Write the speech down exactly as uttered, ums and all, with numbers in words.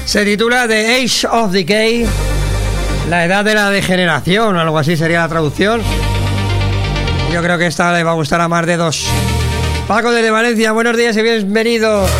Se titula The Age of Decay, la edad de la degeneración, algo así sería la traducción. Yo creo que esta le va a gustar a más de dos. Paco desde Valencia, buenos días y bienvenido.